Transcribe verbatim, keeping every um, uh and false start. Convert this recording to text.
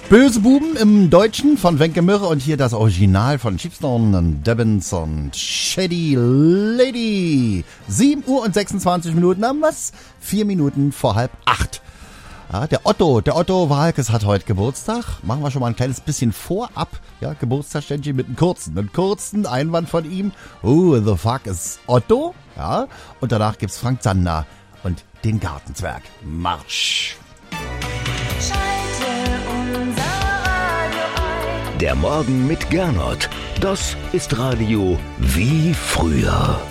Böse Buben im Deutschen von Wenke Mürre und hier das Original von Sheepstone und Devins und Shady Lady. sieben Uhr und sechsundzwanzig Minuten, na was? Vier Minuten vor halb acht. Ja, der Otto, der Otto Walkes hat heute Geburtstag. Machen wir schon mal ein kleines bisschen vorab. Ja, Geburtstagsständchen mit einem kurzen, einen kurzen Einwand von ihm. Who the fuck is Otto? Ja, und danach gibt's Frank Zander und den Gartenzwerg. Marsch! Der Morgen mit Gernot, das ist Radio wie früher.